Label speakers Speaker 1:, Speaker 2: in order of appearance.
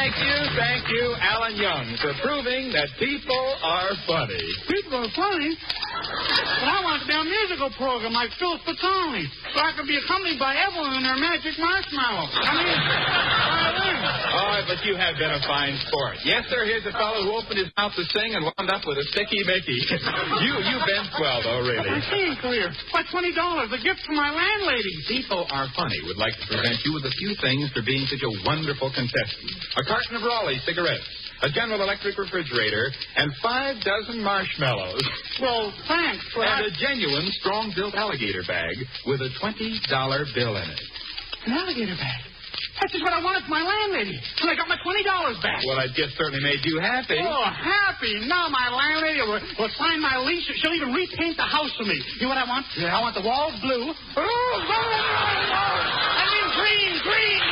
Speaker 1: Thank you, Alan Young, for proving that people are funny.
Speaker 2: People are funny? But I want to be on a musical program like Phil Spitali, so I could be accompanied by Evelyn and her magic marshmallow. Violin.
Speaker 1: Oh, but you have been a fine sport. Yes, sir, here's a fellow who opened his mouth to sing and wound up with a sticky Mickey. You've been swell, though, really.
Speaker 2: My singing career. Why, $20, a gift from my landlady.
Speaker 1: People Are Funny would like to present you with a few things for being such a wonderful contestant. A carton of Raleigh cigarettes, a General Electric refrigerator, and 5 dozen marshmallows.
Speaker 2: Well, thanks.
Speaker 1: And a genuine strong-built alligator bag with a $20 bill in it.
Speaker 2: An alligator bag? That's just what I wanted from my landlady. And I got my $20 back.
Speaker 1: Well, it just certainly made you happy.
Speaker 2: Oh, happy. Now my landlady will sign my lease. She'll even repaint the house for me. You know what I want? Yeah. I want the walls blue. Oh, I mean green.